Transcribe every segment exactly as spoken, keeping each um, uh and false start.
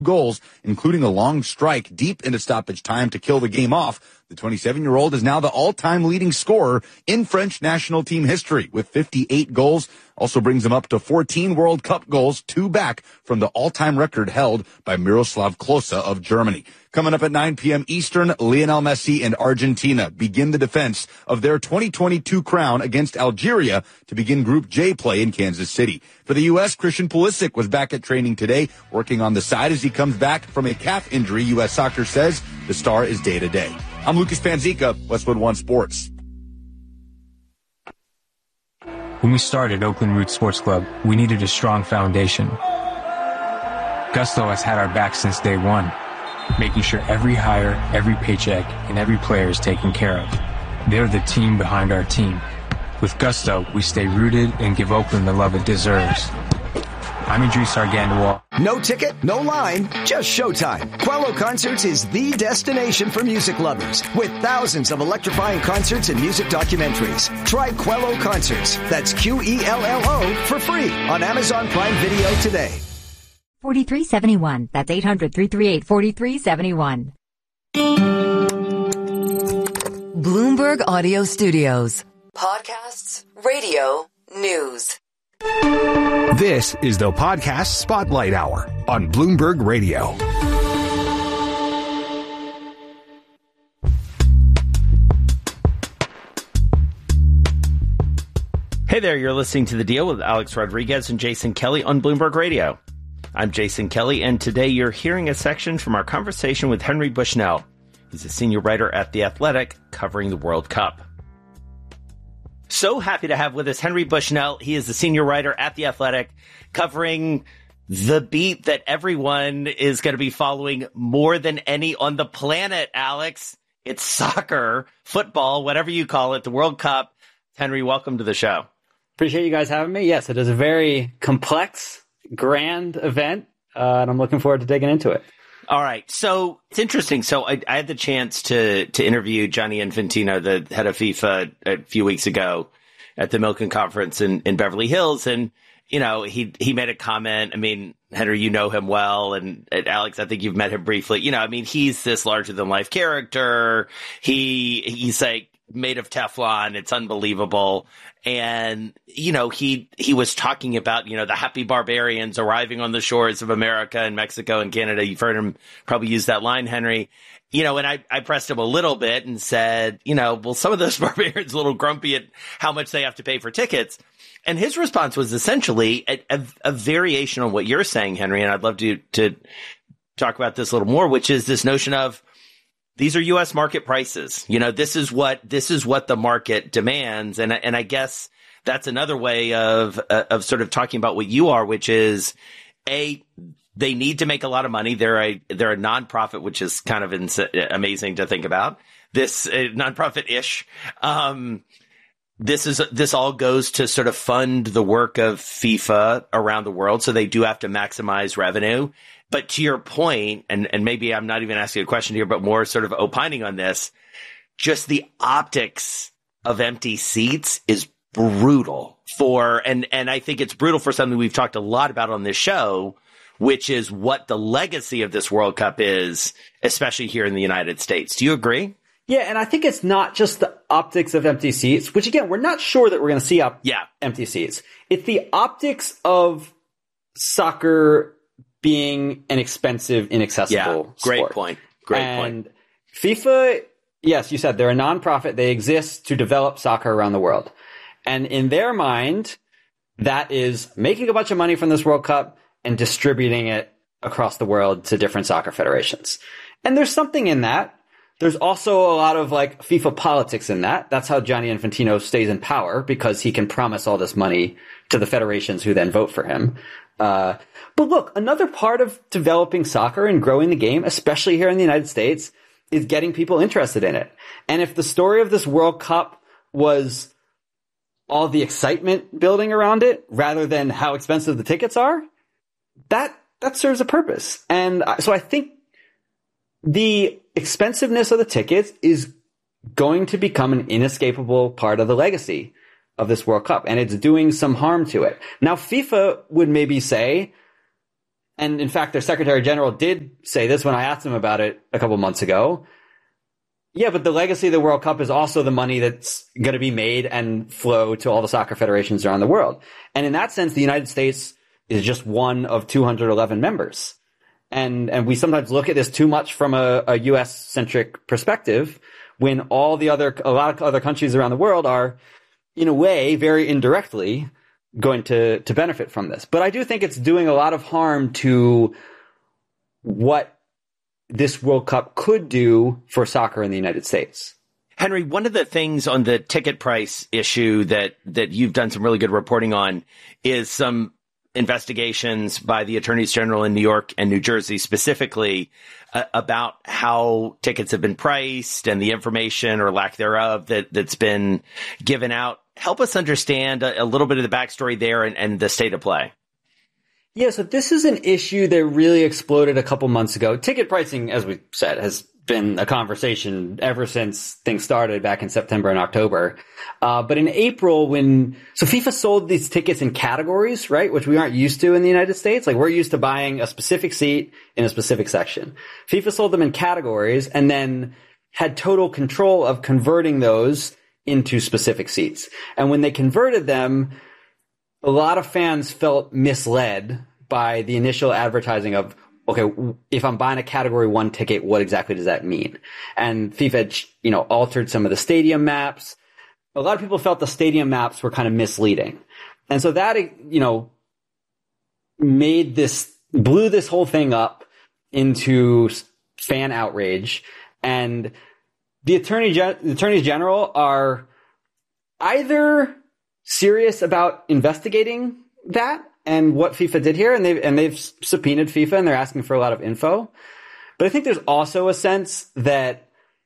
goals, including a long strike deep into stoppage time to kill the game off. The twenty-seven-year-old is now the all-time leading scorer in French national team history with fifty-eight goals. Also brings him up to fourteen World Cup goals, two back from the all-time record held by Miroslav Klose of Germany. Coming up at nine p.m. Eastern, Lionel Messi and Argentina begin the defense of their twenty twenty-two crown against Algeria to begin Group J play in Kansas City. For the U S, Christian Pulisic was back at training today, working on the side as he comes back from a calf injury. U S Soccer says the star is day-to-day. I'm Lucas Panzica, Westwood One Sports. When we started Oakland Roots Sports Club, we needed a strong foundation. Gusto has had our back since day one, making sure every hire, every paycheck, and every player is taken care of. They're the team behind our team. With Gusto, we stay rooted and give Oakland the love it deserves. I'm Idris Argandawal. No ticket, no line, just showtime. Quello Concerts is the destination for music lovers with thousands of electrifying concerts and music documentaries. Try Quello Concerts, that's Q E L L O, for free on Amazon Prime Video today. forty-three seventy-one. That's eight hundred, three three eight, four three seven one. Bloomberg Audio Studios. Podcasts, radio, news. This is the Podcast Spotlight Hour on Bloomberg Radio. Hey there, you're listening to The Deal with Alex Rodriguez and Jason Kelly on Bloomberg Radio. I'm Jason Kelly, and today you're hearing a section from our conversation with Henry Bushnell. He's a senior writer at The Athletic covering the World Cup. So happy to have with us Henry Bushnell. He is the senior writer at The Athletic covering the beat that everyone is going to be following more than any on the planet, Alex. It's soccer, football, whatever you call it, the World Cup. Henry, welcome to the show. Appreciate you guys having me. Yes, it is a very complex, grand event, uh, and I'm looking forward to digging into it. All right. So it's interesting. So I, I had the chance to to interview Gianni Infantino, the head of FIFA, a few weeks ago at the Milken Conference in, in Beverly Hills. And, you know, he he made a comment. I mean, Henry, you know him well. And, and Alex, I think you've met him briefly. You know, I mean, he's this larger than life character. He he's like made of Teflon. It's unbelievable. And, you know, he he was talking about, you know, the happy barbarians arriving on the shores of America and Mexico and Canada. You've heard him probably use that line, Henry. You know, and I, I pressed him a little bit and said, you know, well, some of those barbarians are a little grumpy at how much they have to pay for tickets. And his response was essentially a, a, a variation on what you're saying, Henry. And I'd love to to talk about this a little more, which is this notion of these are U S market prices. You know, this is what this is what the market demands. And and I guess that's another way of uh, of sort of talking about what you are, which is a they need to make a lot of money. They're a they're a nonprofit, which is kind of ins- amazing to think about. This uh, nonprofit-ish. Um, this is this all goes to sort of fund the work of FIFA around the world. So they do have to maximize revenue. But to your point, and, and maybe I'm not even asking a question here, but more sort of opining on this, just the optics of empty seats is brutal for, and, and I think it's brutal for something we've talked a lot about on this show, which is what the legacy of this World Cup is, especially here in the United States. Do you agree? Yeah, and I think it's not just the optics of empty seats, which again, we're not sure that we're going to see up yeah. empty seats. It's the optics of soccer being an expensive, inaccessible yeah, great sport. point. Great and point. FIFA, yes, you said they're a nonprofit. They exist to develop soccer around the world. And in their mind, that is making a bunch of money from this World Cup and distributing it across the world to different soccer federations. And there's something in that. There's also a lot of like FIFA politics in that. That's how Gianni Infantino stays in power, because he can promise all this money to the federations who then vote for him. Uh, but look, another part of developing soccer and growing the game, especially here in the United States, is getting people interested in it. And if the story of this World Cup was all the excitement building around it rather than how expensive the tickets are, that, that serves a purpose. And so I think the expensiveness of the tickets is going to become an inescapable part of the legacy of this World Cup, and it's doing some harm to it. Now, FIFA would maybe say, And in fact, their Secretary General did say this when I asked him about it a couple months ago. Yeah, but the legacy of the World Cup is also the money that's going to be made and flow to all the soccer federations around the world. And in that sense, the United States is just one of two hundred eleven members. And and we sometimes look at this too much from a, a U S-centric perspective when all the other, a lot of other countries around the world are, in a way, very indirectly going to, to benefit from this. But I do think it's doing a lot of harm to what this World Cup could do for soccer in the United States. Henry, one of the things on the ticket price issue that, that you've done some really good reporting on is some investigations by the attorneys general in New York and New Jersey specifically uh, about how tickets have been priced and the information or lack thereof that, that's been given out. Help us understand a, a little bit of the backstory there and, and the state of play. Yeah, so this is an issue that really exploded a couple months ago. Ticket pricing, as we said, has been a conversation ever since things started back in September and October. Uh, but in April, when, so FIFA sold these tickets in categories, right? Which we aren't used to in the United States. Like we're used to buying a specific seat in a specific section. FIFA sold them in categories and then had total control of converting those into specific seats. And when they converted them, a lot of fans felt misled by the initial advertising of, okay, if I'm buying a category one ticket, what exactly does that mean? And FIFA, you know, altered some of the stadium maps. A lot of people felt the stadium maps were kind of misleading. And so that, you know, made this, blew this whole thing up into fan outrage. And the attorney, the attorneys general are either serious about investigating that and what FIFA did here, and they've, and they've subpoenaed FIFA and they're asking for a lot of info. But I think there's also a sense that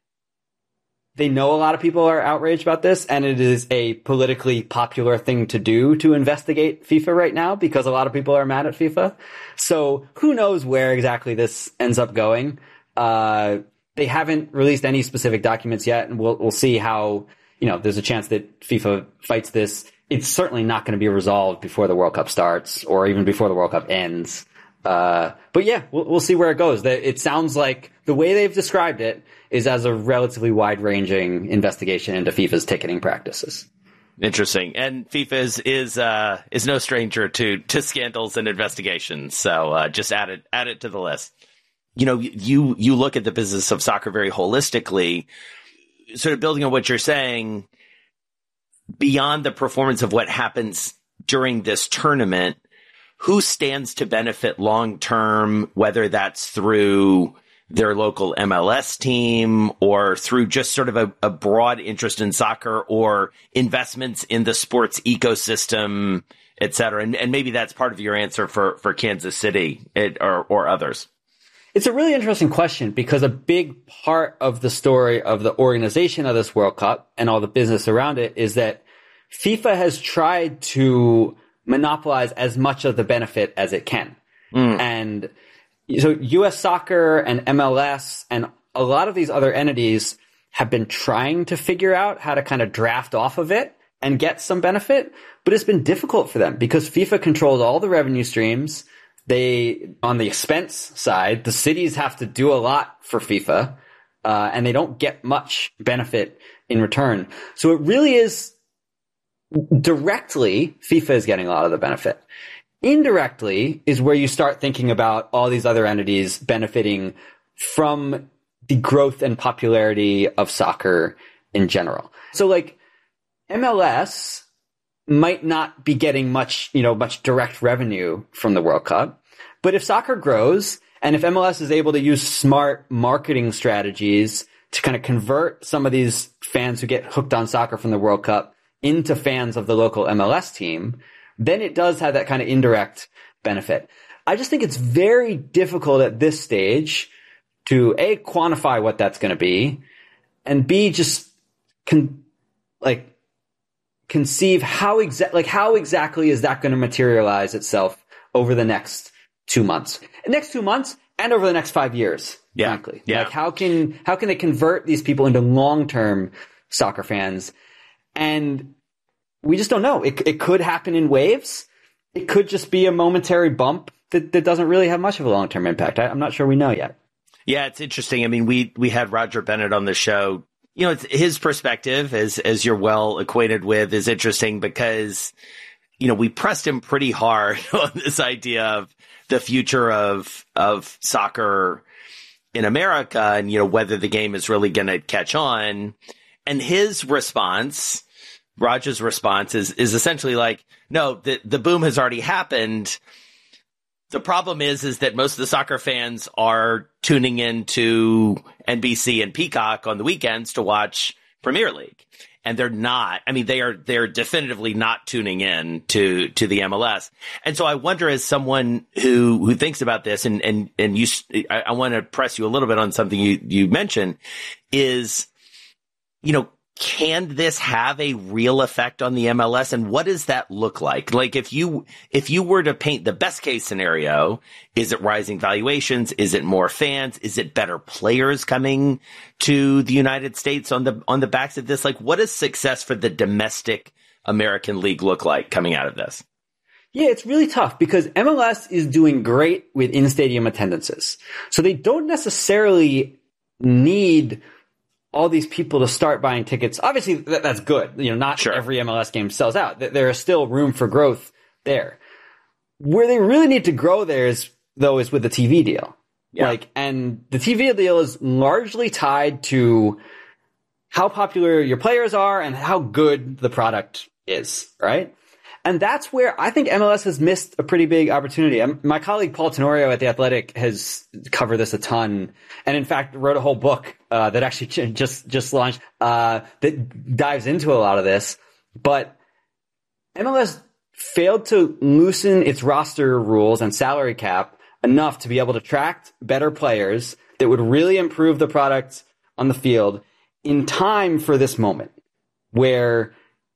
they know a lot of people are outraged about this, and it is a politically popular thing to do to investigate FIFA right now because a lot of people are mad at FIFA. So who knows where exactly this ends up going. Uh, they haven't released any specific documents yet, and we'll, we'll see how, you know, there's a chance that FIFA fights this. It's certainly not going to be resolved before the World Cup starts or even before the World Cup ends. Uh, but yeah, we'll, we'll see where it goes. It sounds like the way they've described it is as a relatively wide-ranging investigation into FIFA's ticketing practices. Interesting. And FIFA is, is, uh, is no stranger to, to scandals and investigations. So, uh, just add it, add it to the list. You know, you, you look at the business of soccer very holistically, sort of building on what you're saying. Beyond the performance of what happens during this tournament, who stands to benefit long term, whether that's through their local M L S team or through just sort of a, a broad interest in soccer or investments in the sports ecosystem, et cetera? And, and maybe that's part of your answer for, for Kansas City it, or, or others. It's a really interesting question because a big part of the story of the organization of this World Cup and all the business around it is that FIFA has tried to monopolize as much of the benefit as it can. Mm. And so U S Soccer and M L S and a lot of these other entities have been trying to figure out how to kind of draft off of it and get some benefit, but it's been difficult for them because FIFA controls all the revenue streams. They, on the expense side, the cities have to do a lot for FIFA, uh, and they don't get much benefit in return. So it really is directly, FIFA is getting a lot of the benefit. Indirectly is where you start thinking about all these other entities benefiting from the growth and popularity of soccer in general. So like M L S might not be getting much, you know, much direct revenue from the World Cup. But if soccer grows and if M L S is able to use smart marketing strategies to kind of convert some of these fans who get hooked on soccer from the World Cup into fans of the local M L S team, then it does have that kind of indirect benefit. I just think it's very difficult at this stage to A, quantify what that's going to be, and B, just con- like, conceive how exa- like how exactly is that going to materialize itself over the next two months, the next two months, and over the next five years. Yeah, frankly, yeah. Like how can how can they convert these people into long term soccer fans? And we just don't know. It it could happen in waves. It could just be a momentary bump that, that doesn't really have much of a long-term impact. I, I'm not sure we know yet. Yeah, it's interesting. I mean, we we had Roger Bennett on the show. You know, it's, his perspective, as as you're well acquainted with, is interesting because, you know, we pressed him pretty hard on this idea of the future of of soccer in America and, you know, whether the game is really going to catch on. And his response, Roger's response is, is essentially like, no, the, the boom has already happened. The problem is, is that most of the soccer fans are tuning into N B C and Peacock on the weekends to watch Premier League. And they're not, I mean, they are, they're definitively not tuning in to, to the M L S. And so I wonder, as someone who, who thinks about this, and, and, and you, I, I want to press you a little bit on something you, you mentioned is, you know, can this have a real effect on the M L S? And what does that look like? Like, if you, if you were to paint the best case scenario, is it rising valuations? Is it more fans? Is it better players coming to the United States on the, on the backs of this? Like, what does success for the domestic American league look like coming out of this? Yeah, it's really tough because M L S is doing great with in-stadium attendances. So they don't necessarily need all these people to start buying tickets. Obviously, that, that's good. You know, not sure. Every M L S game sells out. There is still room for growth there. Where they really need to grow there is, though, is with the T V deal. Yeah. Like, and the T V deal is largely tied to how popular your players are and how good the product is, right? And that's where I think M L S has missed a pretty big opportunity. Um, my colleague Paul Tenorio at The Athletic has covered this a ton, and in fact wrote a whole book uh, that actually just just launched uh, that dives into a lot of this. But M L S failed to loosen its roster rules and salary cap enough to be able to attract better players that would really improve the product on the field in time for this moment where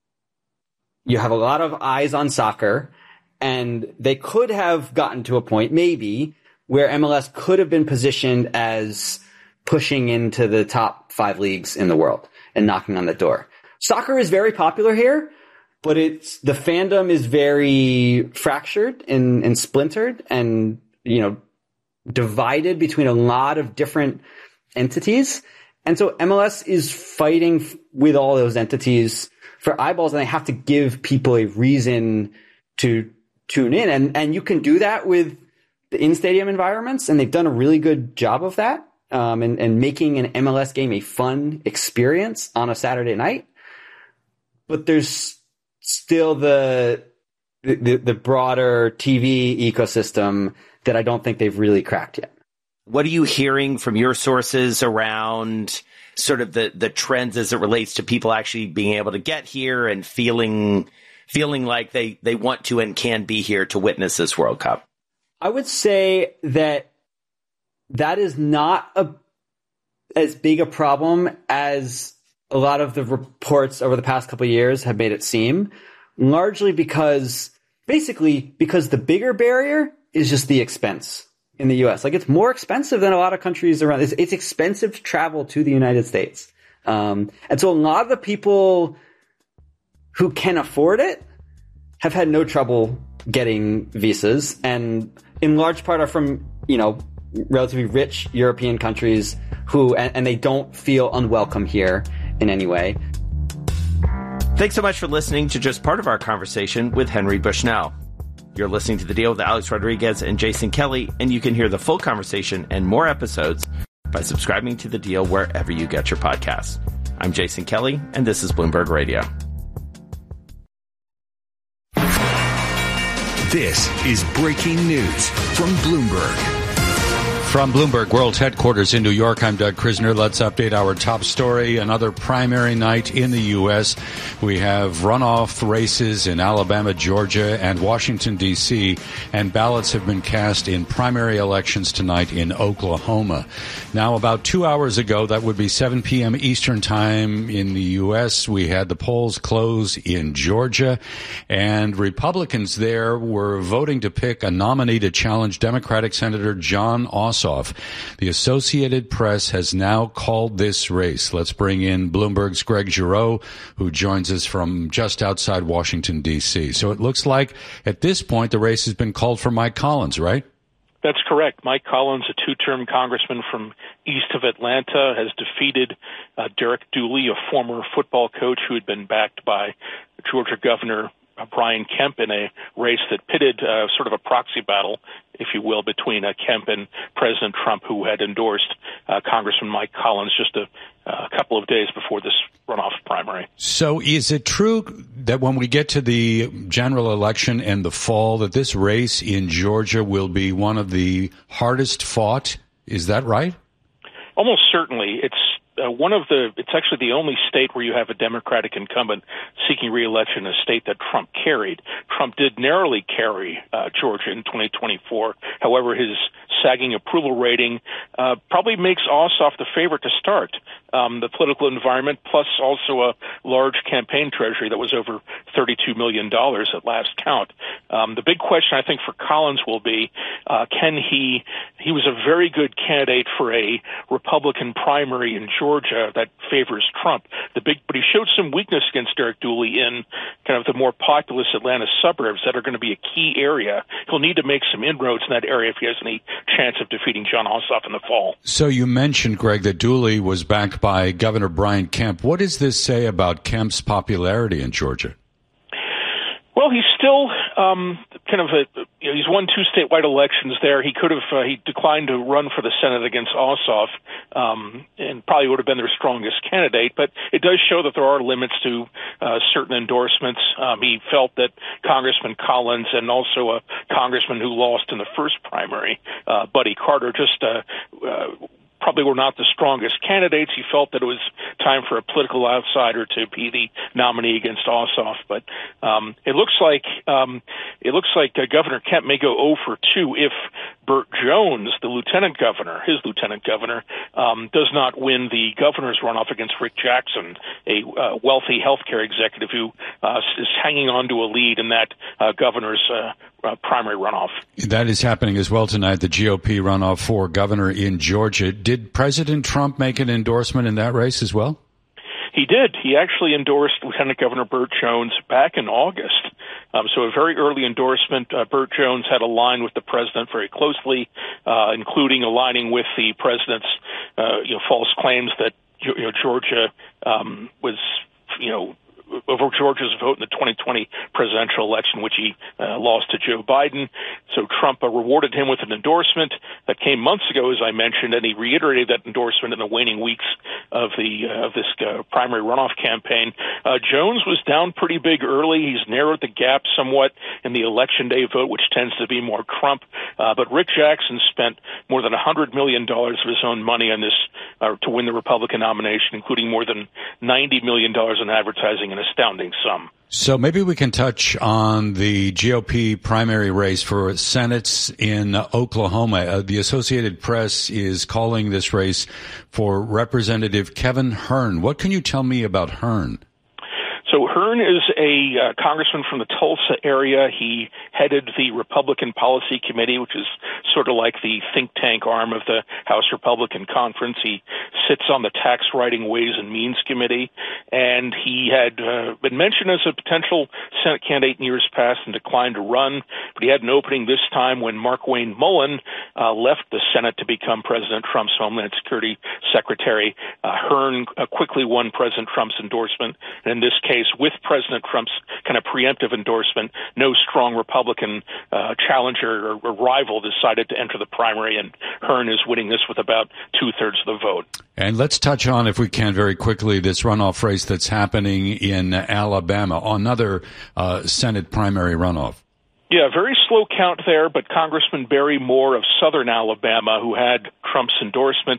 you have a lot of eyes on soccer, and they could have gotten to a point, maybe, where M L S could have been positioned as pushing into the top five leagues in the world and knocking on the door. Soccer is very popular here, but it's the fandom is very fractured and, and splintered and, you know, divided between a lot of different entities. And so M L S is fighting with all those entities for eyeballs, and they have to give people a reason to tune in. And, and you can do that with the in-stadium environments, and they've done a really good job of that, um, and, and making an M L S game a fun experience on a Saturday night. But there's still the, the, the broader T V ecosystem that I don't think they've really cracked yet. What are you hearing from your sources around sort of the, the trends as it relates to people actually being able to get here and feeling feeling like they, they want to and can be here to witness this World Cup? I would say that that is not a as big a problem as a lot of the reports over the past couple of years have made it seem, largely because basically because the bigger barrier is just the expense. In the U S, like it's more expensive than a lot of countries around. It's, it's expensive to travel to the United States, um, and so a lot of the people who can afford it have had no trouble getting visas, and in large part are from you know relatively rich European countries who and, and they don't feel unwelcome here in any way. Thanks so much for listening to just part of our conversation with Henry Bushnell. You're listening to The Deal with Alex Rodriguez and Jason Kelly, and you can hear the full conversation and more episodes by subscribing to The Deal wherever you get your podcasts. I'm Jason Kelly, and this is Bloomberg Radio. This is breaking news from Bloomberg. From Bloomberg World Headquarters in New York, I'm Doug Krisner. Let's update our top story. Another primary night in the U S. We have runoff races in Alabama, Georgia, and Washington, D C, and ballots have been cast in primary elections tonight in Oklahoma. Now, about two hours ago, that would be seven p.m. Eastern Time in the U S, we had the polls close in Georgia, and Republicans there were voting to pick a nominee to challenge Democratic Senator Jon Ossoff Ossoff. The Associated Press has now called this race. Let's bring in Bloomberg's Greg Giroux, who joins us from just outside Washington, D C. So it looks like at this point the race has been called for Mike Collins, right? That's correct. Mike Collins, a two-term congressman from east of Atlanta, has defeated uh, Derek Dooley, a former football coach who had been backed by Georgia Governor uh, Brian Kemp in a race that pitted uh, sort of a proxy battle, if you will, between uh, Kemp and President Trump, who had endorsed uh, Congressman Mike Collins just a, a couple of days before this runoff primary. So is it true that when we get to the general election in the fall, that this race in Georgia will be one of the hardest fought? Is that right? Almost certainly. It's uh, one of the, it's actually the only state where you have a Democratic incumbent seeking re-election, a state that Trump carried. Trump did narrowly carry uh, Georgia in twenty twenty-four. However, his sagging approval rating uh, probably makes Ossoff the favorite to start. Um, the political environment, plus also a large campaign treasury that was over thirty-two million dollars at last count. Um, the big question, I think, for Collins will be, uh, can he, he was a very good candidate for a Republican primary in Georgia that favors Trump. The big, but he showed some weakness against Derek Dooley in kind of the more populous Atlanta suburbs that are going to be a key area. He'll need to make some inroads in that area if he has any chance of defeating Jon Ossoff in the fall. So you mentioned, Greg, that Dooley was backed by Governor Brian Kemp. What does this say about Kemp's popularity in Georgia? Well, he's still um, kind of a, you know, he's won two statewide elections there. He could have, uh, he declined to run for the Senate against Ossoff, um, and probably would have been their strongest candidate, but it does show that there are limits to uh, certain endorsements. Um, he felt that Congressman Collins and also a congressman who lost in the first primary, uh, Buddy Carter, just uh, uh, probably were not the strongest candidates. He felt that it was time for a political outsider to be the nominee against Ossoff. But um, it looks like um, it looks like uh, Governor Kemp may go oh for two if Burt Jones, the lieutenant governor, his lieutenant governor, um, does not win the governor's runoff against Rick Jackson, a uh, wealthy healthcare executive who uh, is hanging on to a lead in that uh, governor's uh, uh, primary runoff. That is happening as well tonight, the G O P runoff for governor in Georgia. Did President Trump make an endorsement in that race as well? He did. He actually endorsed Lieutenant Governor Burt Jones back in August. Um, so a very early endorsement. Uh, Burt Jones had aligned with the president very closely, uh, including aligning with the president's uh, you know, false claims that you know, Georgia um, was, you know, over Georgia's vote in the twenty twenty presidential election, which he uh, lost to Joe Biden. So Trump uh, rewarded him with an endorsement that came months ago, as I mentioned, and he reiterated that endorsement in the waning weeks of the uh, of this uh, primary runoff campaign. Uh, Jones was down pretty big early. He's narrowed the gap somewhat in the election day vote, which tends to be more Trump. Uh, but Rick Jackson spent more than one hundred million dollars of his own money on this uh, to win the Republican nomination, including more than ninety million dollars in advertising, an astounding sum. So maybe we can touch on the G O P primary race for Senate in Oklahoma. Uh, the Associated Press is calling this race for Representative Kevin Hern. What can you tell me about Hern? So Hern is a uh, congressman from the Tulsa area. He headed the Republican Policy Committee, which is sort of like the think tank arm of the House Republican Conference. He sits on the Tax Writing Ways and Means Committee, and he had uh, been mentioned as a potential Senate candidate in years past and declined to run, but he had an opening this time when Markwayne Mullin uh, left the Senate to become President Trump's Homeland Security Secretary. Uh, Hern uh, quickly won President Trump's endorsement, and in this case, with President Trump's kind of preemptive endorsement, no strong Republican uh, challenger or, or rival decided to enter the primary, and Hern is winning this with about two-thirds of the vote. And let's touch on, if we can, very quickly, this runoff race that's happening in Alabama, another uh, Senate primary runoff. Yeah, very slow count there, but Congressman Barry Moore of southern Alabama, who had Trump's endorsement,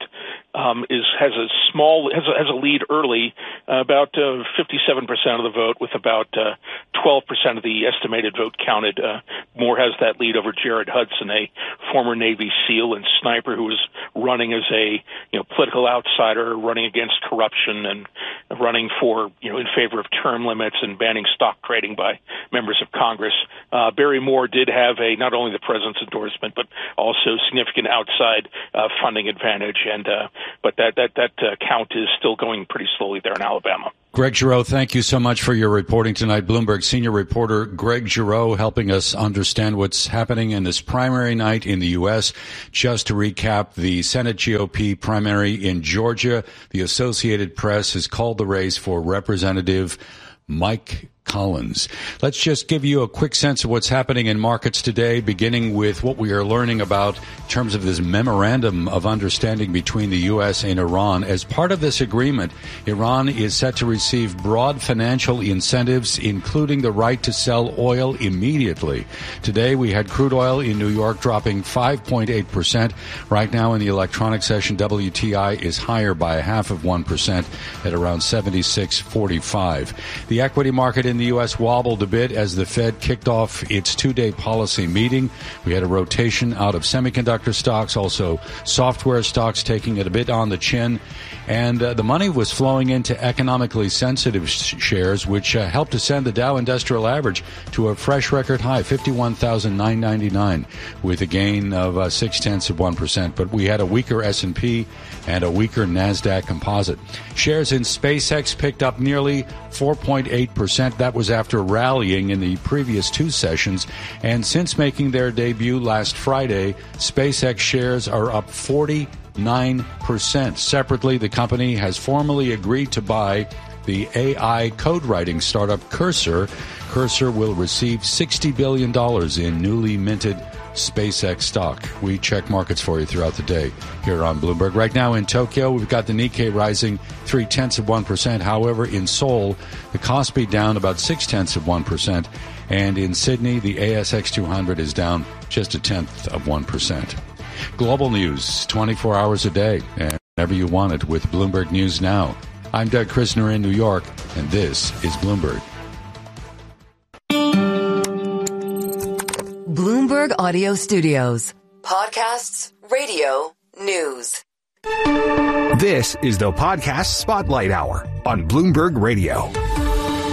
um, is has a small has a, has a lead early, uh, about uh, fifty-seven percent of the vote, with about uh, twelve percent of the estimated vote counted. Uh, Moore has that lead over Jared Hudson, a former Navy SEAL and sniper who was running as a you know political outsider, running against corruption and running for you know in favor of term limits and banning stock trading by members of Congress. Uh, Barry Moore did have a not only the president's endorsement but also significant outside uh, funding advantage, and uh, but that that that uh, count is still going pretty slowly there in Alabama. Greg Giroux, thank you so much for your reporting tonight. Bloomberg senior reporter Greg Giroux helping us understand what's happening in this primary night in the U S. Just to recap, the Senate G O P primary in Georgia, the Associated Press has called the race for Representative Mike Collins. Let's just give you a quick sense of what's happening in markets today, beginning with what we are learning about in terms of this memorandum of understanding between the U S and Iran. As part of this agreement, Iran is set to receive broad financial incentives, including the right to sell oil immediately. Today, we had crude oil in New York dropping five point eight percent. Right now in the electronic session, W T I is higher by a half of one percent at around seventy-six forty-five. The equity market in the U S wobbled a bit as the Fed kicked off its two-day policy meeting. We had a rotation out of semiconductor stocks, also software stocks taking it a bit on the chin. And uh, the money was flowing into economically sensitive sh- shares, which uh, helped to send the Dow Industrial Average to a fresh record high, fifty-one thousand nine hundred ninety-nine, with a gain of uh, six-tenths of one percent. But we had a weaker S and P and a weaker NASDAQ composite. Shares in SpaceX picked up nearly four point eight percent. That was after rallying in the previous two sessions. And since making their debut last Friday, SpaceX shares are up forty-nine percent. Separately, the company has formally agreed to buy the A I code writing startup Cursor. Cursor will receive sixty billion dollars in newly minted SpaceX stock. We check markets for you throughout the day here on Bloomberg. Right now in Tokyo, we've got the Nikkei rising three-tenths of one percent. However, in Seoul, the Kospi down about six-tenths of one percent. And in Sydney, the A S X two hundred is down just a tenth of one percent. Global news, twenty-four hours a day, and whenever you want it with Bloomberg News Now. I'm Doug Krisner in New York, and this is Bloomberg. Bloomberg Audio Studios. Podcasts, radio, news. This is the Podcast Spotlight Hour on Bloomberg Radio.